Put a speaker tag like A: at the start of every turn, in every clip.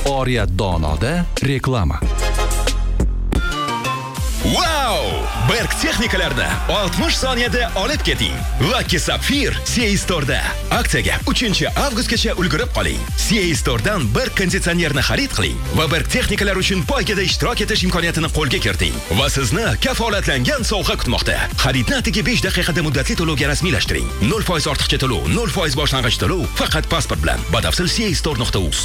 A: Oriyat Donoda reklama.
B: Wow! Berk texnikalarni 60 soniyada olib keting. Lucky Sapphire CA Store'da. Aksiyaga 3-avgustgacha ulgurib qoling. CA Store'dan bir konditsionerni xarid qiling va Berk texnikalar uchun poygada ishtirok etish imkoniyatini qo'lga kiriting. Va sizni kafolatlangan sovg'a kutmoqda. Xaridni atigi 5 daqiqada muddatli to'lovga rasmiylashtiring. 0% ortiqcha to'lov, 0% boshlang'ich to'lov faqat pasport bilan. Batafsil castore.uz.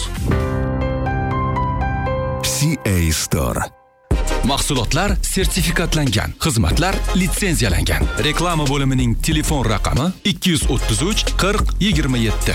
C: CA Store.
A: Mahsulotlar sertifikatlangan, xizmatlar litsenziyalangan. Reklama bo'limining telefon raqami 233 40 27.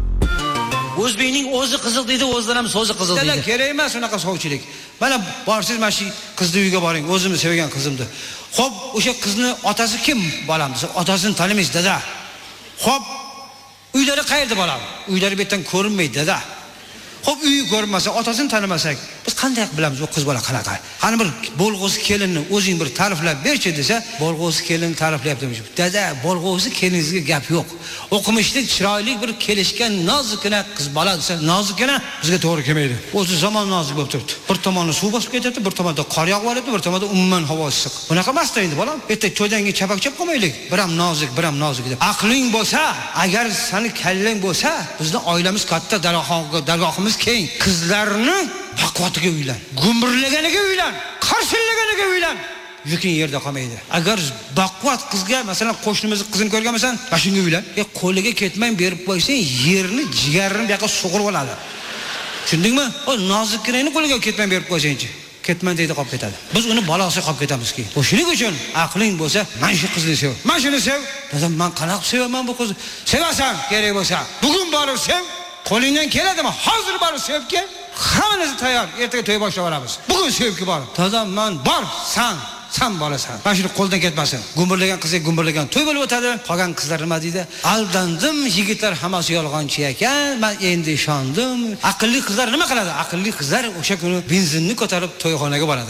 D: O'zbekning o'zi qiziq deydi, o'zidan ham so'zi qiziq deydi.
E: Kerak emas unaqa sovchilik. Mana borsiz mana shu qizni uyiga boring, o'zimni sevgan qizimni. Xo'p, o'sha qizni otasi kim bolam desa, otasini tanimaysiz dada. Xo'p, uylari qayerda bolam? Uylari bu yerdan ko'rinmaydi dada. Xo'p, uyi ko'rmasa, otasini tanimasak, biz qanday bilamiz bu qiz bola qanaqa? Qani bir bo'lg'usi kelinni o'zing bir ta'riflab berchi desa, bo'lg'usi kelin ta'riflayapti. Dada, bo'lg'usi keliningizga gap yo'q. O'qimishli, chiroyli bir kelishgan nozikina qiz bola desa, nozikina bizga to'g'ri kelmaydi. O'zi zamon nozik bo'lib turibdi. Bir tomoni suv bosib ketyapti, bir tomonda qor yog'ib oladi, bir tomonda umuman havo issiq. Bunaqa emas endi bolam. Erta to'ydan keyin chapakchab qolmaylik. Bir ham nozik deb. Aqling bo'lsa, agar seni kallang bo'lsa, bizning oilamiz katta, dargohimiz keng. Qizlarni baquvvatiga uylan, gumburlaganiga uylan, qarshillaganiga uylan. Yuking yerda qolmaydi. Agar baquvvat qizga, masalan, qo'shnimizni qizini ko'rganmisan, mana shunga uylan. Qo'liga ketmay berib qo'ysang, yerni, jigarini bu yoqqa sug'urib oladi. Tushundingmi? O nozikkinaning qo'liga ketmay berib qo'ysangchi, ketman deydi qolib ketadi. Biz uni balosiga qolib ketamizki. Shuning uchun aqling bo'lsa, mana shu qizni sev. Mana shuni sev. Dadam, men qanaqa sevaman bu qizni? Sevasan, kerak bo'lsa, bugun borib sev. Qo'lingdan keladimi? Hozir borib sevib kel. Hammasi tayyor. Ertaga to'y boshlab olamiz. Bugun sevibki bor. Dadam, men bor, san bolasan. Mana shuni qo'ldan ketmasin. Gumburlagan qizga gumburlagan to'y bo'lib o'tadi. Qolgan qizlar nima deydi? Aldandim, yigitlar hammasi yolg'onchi ekan. Men endi ishondim. Aqlli qizlar nima qiladi? Aqlli qizlar o'sha kuni benzinni ko'tarib to'yxonaga boradi.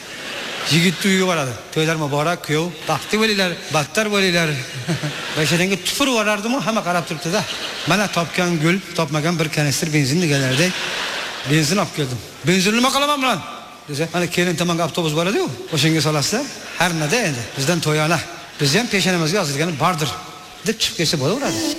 E: Yigit uyiga boradi. To'ylar muborak, kuyov. Baxtli bo'linglar, battar bo'linglar. Bashadanga tufur vorardimi? Hamma qarab turibdi-da. Mana topgan gul, topmagan bir kanistr benzin deganlardek benzin olib keldim. Benzin nima qilaman bilan? Desa, mana kelin tomonga avtobus boradi-ku. O'shanga solasizlar. Har nada endi bizdan to'yona. Biz ham peshonamizga yozilgani bordir deb chiqib kelsa bo'laveradi.